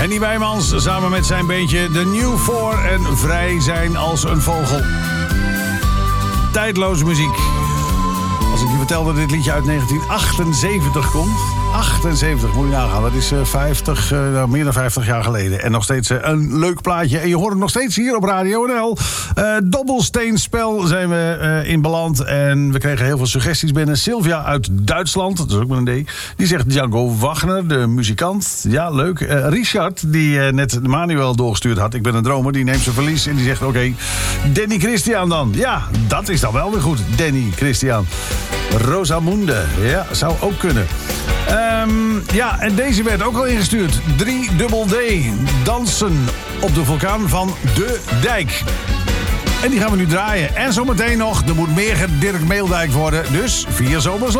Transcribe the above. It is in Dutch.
Henny Wijmans samen met zijn beentje de New Four en Vrij zijn als een vogel. Tijdloze muziek. Als ik je vertel dat dit liedje uit 1978 komt. 78, moet je nagaan. Dat is meer dan 50 jaar geleden. En nog steeds een leuk plaatje. En je hoort het nog steeds hier op Radio NL. Dobbelsteenspel zijn we in beland. En we kregen heel veel suggesties binnen. Sylvia uit Duitsland, dat is ook met een D. Die zegt Django Wagner, de muzikant. Ja, leuk. Richard, die net de Manuel doorgestuurd had. Ik ben een dromer, die neemt zijn verlies. En die zegt, oké, Danny Christian dan. Ja, dat is dan wel weer goed. Danny Christian. Rosamunde, ja, zou ook kunnen. Ja, en deze werd ook al ingestuurd. 3DD. Dansen op de vulkaan van de Dijk. En die gaan we nu draaien. En zometeen nog, er moet meer Dirk Meeldijk worden. Dus 4 zomers